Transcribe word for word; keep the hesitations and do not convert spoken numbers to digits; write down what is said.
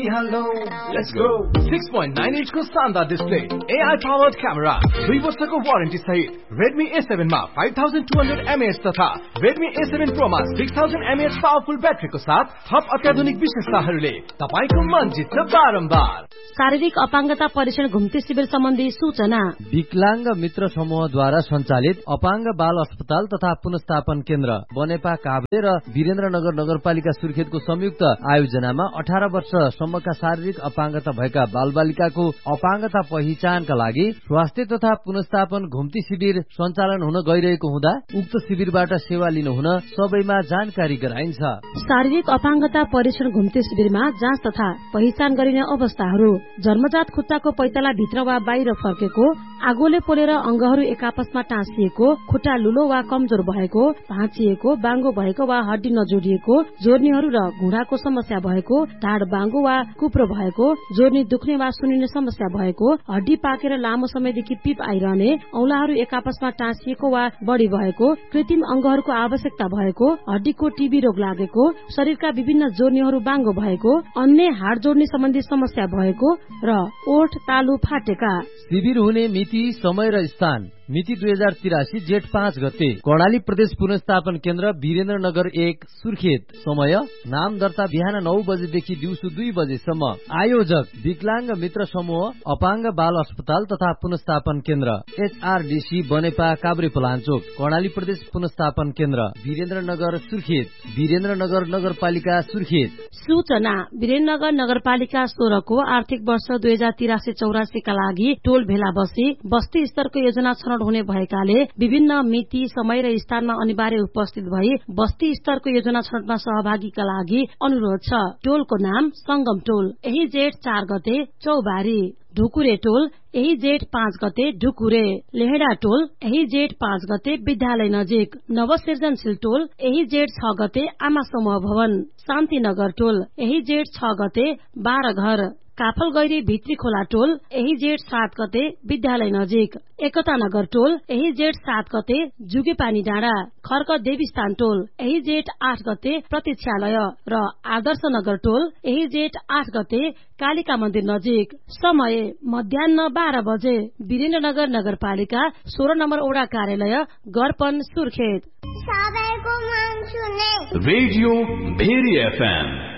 गरिहाल्नु let's go six point nine inch को शानदार display, A I powered camera, दुई वर्षको वारेन्टी सहित Redmi A seven मा five thousand two hundred milliamp hour तथा Redmi A seven Pro मा six thousand milliamp hour powerful ब्याट्रीको साथ थप अत्याधुनिक विशेषताहरूले तपाईको मन जित्छ बारम्बार। शारीरिक अपाङ्गता परीक्षण घुम्ती शिविर सम्बन्धी सूचना। विकलांग मित्र समूहद्वारा सञ्चालित अपाङ्ग बाल अस्पताल तथा पुनर्स्थापन केन्द्र बनेपा काभ्रे र वीरेन्द्रनगर नगरपालिका सुर्खेतको संयुक्त आयोजनामा अठार वर्षसम्मका शारीरिक अपाङ्गता भएका बालबालिकाको अपाङ्गता पहिचानका लागि स्वास्थ्य तथा पुनर्स्थापन घुम्ती शिविर सञ्चालन हुन गइरहेको हुँदा उक्त शिविरबाट सेवा लिनु हुन सबैमा जानकारी गराइन्छ। शारीरिक अपाङ्गता परीक्षण घुम्ती शिविरमा जाँच तथा पहिचान गरिने अवस्थाहरू: जन्मजात खुट्टाको पैताला भित्र वा बाहिर फर्केको, आगोले पोलेर अंगहरू एकापसमा टाँसिएको, खुट्टा लुलो वा कमजोर भएको, भाँचिएको, बाङ्गो भएको वा हड्डी नजोडिएको, जोर्नीहरू र घुँडाको समस्या भएको, ढाड बाङ्गो वा कुप्रो भएको, जोर्नी दुख्ने वा सुनिने समस्या भएको, हड्डी पाकेर लामो समयदेखि पिप आइरहने, औंलाहरू एकापसमा टाँसिएको वा बढ़ी भएको, कृत्रिम अंगहरूको आवश्यकता भएको, हड्डीको टीबी रोग लागेको, शरीरका विभिन्न जोर्नीहरू बाङ्गो भएको, अन्य हाड जोड्ने सम्बन्धी समस्या भएको र ओठ तालु फाटेका। शिविर हुने मिति, समय र स्थान: मिति दुई हजार तिरासी जेठ पाँच गते, कर्णाली प्रदेश पुनर्स्थापन केन्द्र वीरेन्द्रनगर एक सुर्खेत। समय नाम दर्ता बिहान नौ बजेदेखि दिउँसो दुई बजेसम्म। आयोजक विकलांग मित्र समूह अपाङ्ग बाल अस्पताल तथा पुनर्स्थापन केन्द्र, एचआरडीसी बनेपा काभ्रे पलाञ्चोक, कर्णाली प्रदेश पुनर्स्थापन केन्द्र वीरेन्द्रनगर सुर्खेत, वीरेन्द्रनगर नगरपालिका सुर्खेत। सूचना: वीरेन्द्रनगर नगरपालिका सोह्रको आर्थिक वर्ष दुई हजार तिरासी चौरासीका लागि टोल भेला बसी बस्ती स्तरको योजना छनौट हुने भएकाले विभिन्न मिति, समय र स्थानमा अनिवार्य उपस्थित भई बस्ती स्तरको योजना छनौटमा सहभागीका लागि अनुरोध छ। टोलको नाम संगम टोल, यही जेठ चार गते चौबारी। ढुकुरे टोल, यही जेठ पाँच गते ढुकुरे। लेहडा टोल, यही जेठ पाँच गते विद्यालय नजिक। नवसृजनशील टोल, यही जेठ छ गते आमा समूह भवन। शान्तिनगर टोल, यही जेठ छ गते बाह्र घर। काफल गैरी भित्री खोला टोल, यही जेठ सात गते विद्यालय नजिक। एकता नगर टोल, यही जेठ सात गते जुगेपानी डाँडा। खर्क देवीस्थान टोल, यही जेठ आठ गते प्रतीक्षालय र आदर्श नगर टोल, यही जेठ आठ गते कालिका मन्दिर नजिक। समय मध्याह बाह्र बजे। वीरेन्द्रनगर नगरपालिका सोह्र नम्बर ओडा कार्यालय गरपन सुर्खेत। Radio very FM